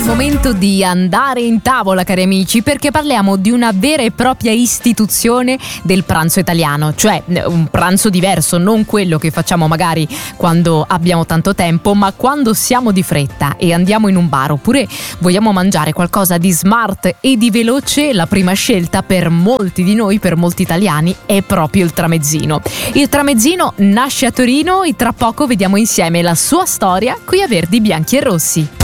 il momento di andare in tavola, cari amici, perché parliamo di una vera e propria istituzione del pranzo italiano, cioè un pranzo diverso, non quello che facciamo magari quando abbiamo tanto tempo, ma quando siamo di fretta e andiamo in un bar oppure vogliamo mangiare qualcosa di smart e di veloce. La prima scelta per molti di noi, per molti italiani, è proprio il tramezzino. Il tramezzino nasce a Torino e tra poco vediamo insieme la sua storia qui a Verdi, Bianchi e Rossi.